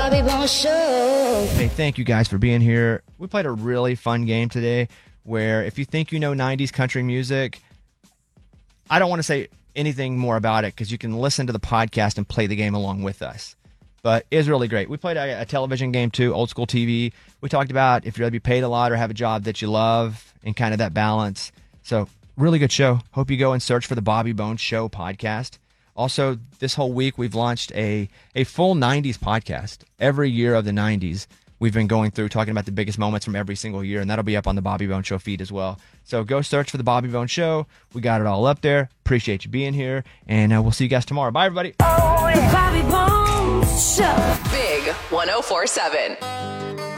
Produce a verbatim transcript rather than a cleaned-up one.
Bobby Bones Show. Hey, thank you guys for being here. We played a really fun game today where if you think you know nineties country music, I don't want to say anything more about it because you can listen to the podcast and play the game along with us. But it's really great. We played a, a television game too, old school T V. We talked about if you'd rather be paid a lot or have a job that you love and kind of that balance. So really good show. Hope you go and search for the Bobby Bones Show podcast. Also, this whole week we've launched a, a full nineties podcast. Every year of the nineties, we've been going through talking about the biggest moments from every single year, and that'll be up on the Bobby Bones Show feed as well. So go search for the Bobby Bones Show. We got it all up there. Appreciate you being here, and uh, we'll see you guys tomorrow. Bye, everybody. Oh, yeah. Bobby Bones Show. Big one oh four seven.